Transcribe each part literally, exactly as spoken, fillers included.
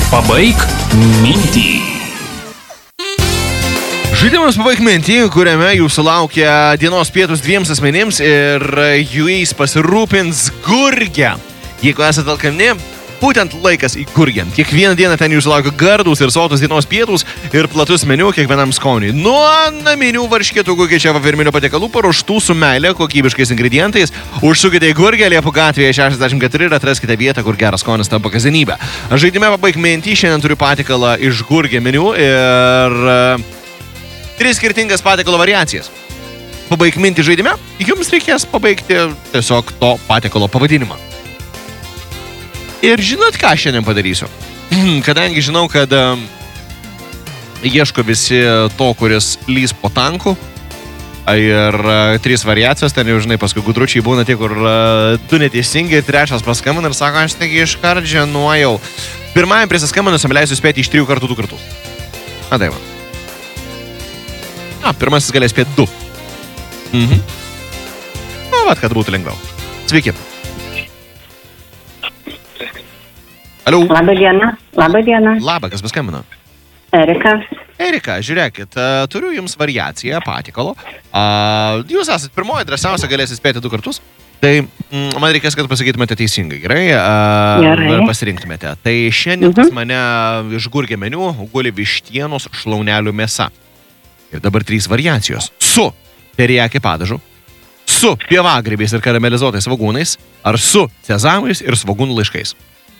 Pabaik mintį. Žaidimas Pabaik mintį, kuriame jūsų laukia dienos pietus dviems asmenims ir jais pasirūpins Gurgė. Jeigu esate alkani, būtent laikas į Gurgę. Kiekvieną dieną ten jūsų laukia gardūs ir sotus dienos pietus ir platus meniu kiekvienam skoniui. Nuo naminių varškėtų iki čia firminių patiekalų paruoštų su meile kokybiškais ingredientais. Užsukite į Gurgę Liepų gatvėje šešiasdešimt keturi ir atraskite vietą, kur geras skonis tampa kasdienybė. Žaidime Pabaik mintį. Šiandien turiu patiekalą iš Gurgė meniu ir uh, tris skirtingas patiekalo variacijas. Pabaik mintį žaidime. Jums reikės pabaigti tiesiog to patiekalo pavadinimą. Ir žinot, ką šiandien padarysiu? Kadangi žinau, kad uh, ieško visi to, kuris lys po tanku. Ir uh, trys variacijos, ten jau žinai, paskui gudručiai būna tie, kur uh, du neteisingi, trečias paskambina ir sako, aš taigi iškart žinojau. Pirmajam prisiskambinusiam leisiu spėti iš trijų kartų du kartus. Na tai va. Na, pirmasis galės spėti du. Mhm. Na, vat, kad būtų lengviau. Sveiki. Aliu. Labą dieną. Labą dieną. Labą, kas paskambino? Erika. Erika, žiūrėkit, uh, turiu jums variaciją patikalo. Uh, jūs esate pirmoji, drąsiausia galėsite spėti du kartus. Tai mm, man reikės, kad pasakytumėte teisingai, gerai? Uh, gerai. Ir pasirinktumėte. Tai šiandien pas mane iš Gurgė meniu guli vištienos šlaunelių mėsa. Ir dabar trys variacijos. Su teriyaki padažu, su pievagrybiais ir karamelizuotais svogūnais, ar su sezamais ir svogūnų laiškais.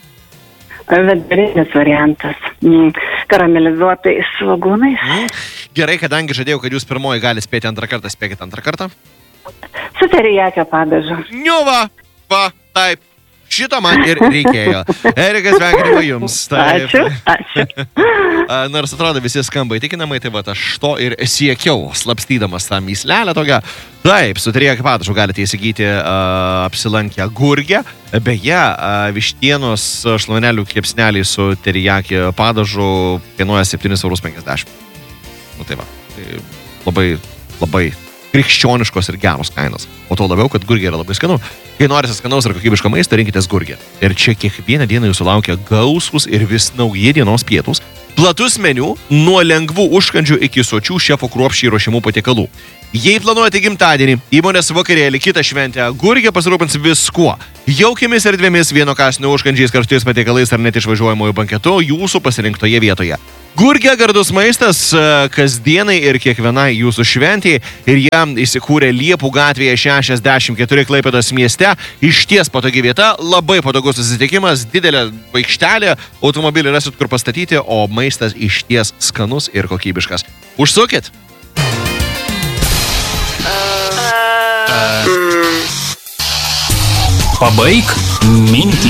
Vidurinis variantas. Mm, karamelizuotais svogūnais. Mm. Gerai, kadangi žadėjau, kad jūs pirmoji gali spėti antrą kartą, spėkite antrą kartą. Su teriyaki padažu. Niuva, va, taip. Šito man ir reikėjo. Erikas, sveikinimai jums. Taip. Ačiū, ačiū. Nors atrodo visi skamba įtikinamai, tai va, aš to ir siekiau, slapstydamas tą myslelę tokią. Taip, su teriyaki padažu galite įsigyti uh, apsilankę Gurgę. Beje, uh, vištienos šlaunelių kepsneliai su teriyaki padažu kainuoja septyni eurus penkiasdešimt. Nu tai va, tai labai, labai krikščioniškos ir geros kainos. O to labiau, kad Gurgė yra labai skanu. Kai norite skanaus ir kokybiško maisto, rinkitės Gurgę. Ir čia kiekvieną dieną jūsų laukia gausūs ir vis nauji dienos pietus. Platus meniu nuo lengvų užkandžių iki sočių šefo kruopščiai ruošimų patiekalų. Jei planuojate gimtadienį, įmonės vakarėlį, kitą šventę, Gurgė pasirūpins viskuo. Jaukiamis erdvėmis, vieno kąsnio užkandžiais, karštais patiekalais ar net išvažiuojamojo banketu jūsų pasirinktoje vietoje. Gurgė gardus maistas kasdienai ir kiekvienai jūsų šventėje ir jam įsikūrė Liepų gatvėje šešiasdešimt keturi Klaipėdos mieste. Išties patogi vieta, labai patogus susitikimas, didelė aikštelė, automobilį rasit kur pastatyti, o maistas išties skanus ir kokybiškas. Užsukit! Pabaik mintį.